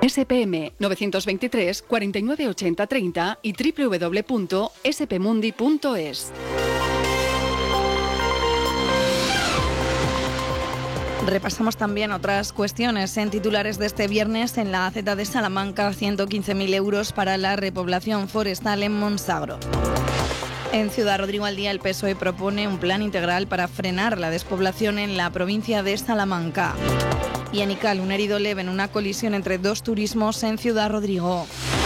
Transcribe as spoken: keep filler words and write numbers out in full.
S P M nueve dos tres, cuarenta y nueve ochenta treinta y doble u doble u doble u punto s p mundi punto es. Repasamos también otras cuestiones en titulares de este viernes. En la A Z de Salamanca, ciento quince mil euros para la repoblación forestal en Monsagro. En Ciudad Rodrigo al Día, el P S O E propone un plan integral para frenar la despoblación en la provincia de Salamanca. Y en Ical, un herido leve en una colisión entre dos turismos en Ciudad Rodrigo.